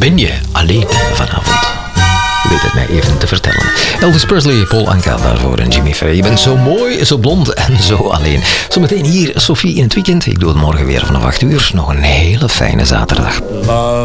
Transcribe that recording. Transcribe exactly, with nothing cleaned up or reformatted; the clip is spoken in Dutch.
ben je alleen vanavond? Je weet het mij even te vertellen. Elvis Presley, Paul Anka daarvoor en Jimmy Frey. Je bent zo mooi, zo blond en zo alleen. Zometeen hier Sophie in het weekend. Ik doe het morgen weer vanaf acht uur. Nog een hele fijne zaterdag.